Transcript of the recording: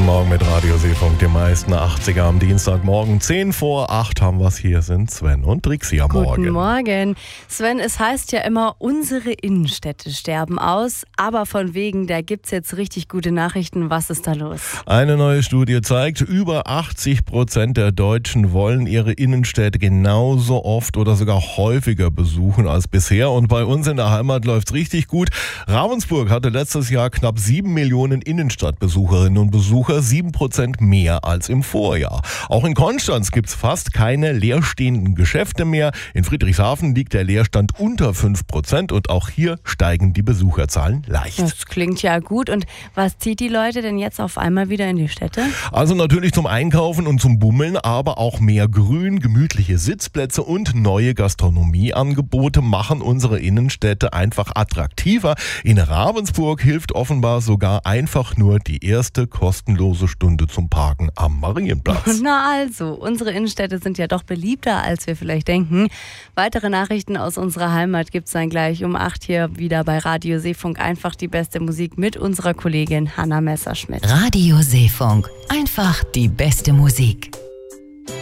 Guten Morgen mit Radio Seefunk, dem meisten 80er am Dienstagmorgen. 7:10 haben wir es. Hier sind Sven und Trixie am Morgen. Guten Morgen. Sven, es heißt ja immer, unsere Innenstädte sterben aus. Aber von wegen, da gibt's jetzt richtig gute Nachrichten. Was ist da los? Eine neue Studie zeigt, über 80% der Deutschen wollen ihre Innenstädte genauso oft oder sogar häufiger besuchen als bisher. Und bei uns in der Heimat läuft's richtig gut. Ravensburg hatte letztes Jahr knapp 7 Millionen Innenstadtbesucherinnen und Besucher, 7% mehr als im Vorjahr. Auch in Konstanz gibt's fast keine leerstehenden Geschäfte mehr. In Friedrichshafen liegt der Leerstand unter 5% und auch hier steigen die Besucherzahlen leicht. Das klingt ja gut. Und was zieht die Leute denn jetzt auf einmal wieder in die Städte? Also natürlich zum Einkaufen und zum Bummeln, aber auch mehr Grün, gemütliche Sitzplätze und neue Gastronomieangebote machen unsere Innenstädte einfach attraktiver. In Ravensburg hilft offenbar sogar einfach nur die erste kostenlose Stunde zum Parken am Marienplatz. Na also, unsere Innenstädte sind ja doch beliebter, als wir vielleicht denken. Weitere Nachrichten aus unserer Heimat gibt's dann gleich um 8 hier wieder bei Radio Seefunk. Einfach die beste Musik mit unserer Kollegin Hanna Messerschmidt. Radio Seefunk. Einfach die beste Musik.